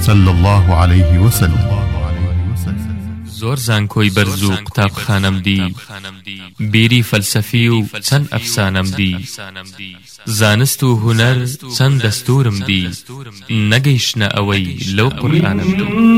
صلى الله عليه وسلم. زۆر زانکۆی بەرز و قوتابخانەم دی، بیری فەلسەفی و چەند ئەفسانەم دی، زانست و هونەر چەند دەستورم دی، نەگەیشتنە ئەوەی لەو قورئانم دی.